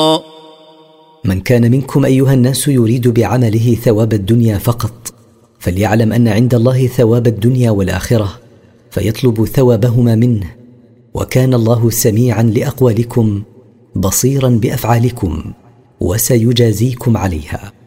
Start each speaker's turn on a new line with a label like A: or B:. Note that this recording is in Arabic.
A: من كان منكم أيها الناس يريد بعمله ثواب الدنيا فقط فليعلم أن عند الله ثواب الدنيا والآخرة فيطلب ثوابهما منه، وكان الله سميعا لأقوالكم بصيرا بأفعالكم وسيجازيكم عليها.